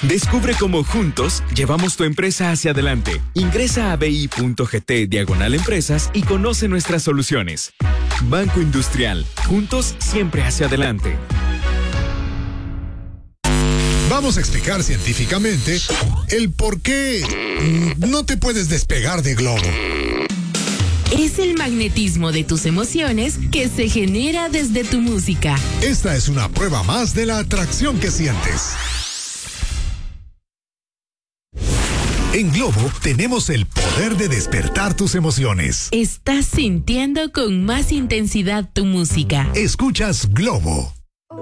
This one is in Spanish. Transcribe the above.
Descubre cómo juntos llevamos tu empresa hacia adelante. Ingresa a bi.gt/empresas y conoce nuestras soluciones. Banco Industrial. Juntos siempre hacia adelante. Vamos a explicar científicamente el por qué no te puedes despegar de Globo. Es el magnetismo de tus emociones que se genera desde tu música. Esta es una prueba más de la atracción que sientes. En Globo tenemos el poder de despertar tus emociones. Estás sintiendo con más intensidad tu música. Escuchas Globo.